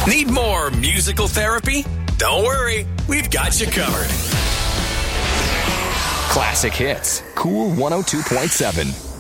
Need more musical therapy? Don't worry, we've got you covered. Classic Hits, Cool 102.7.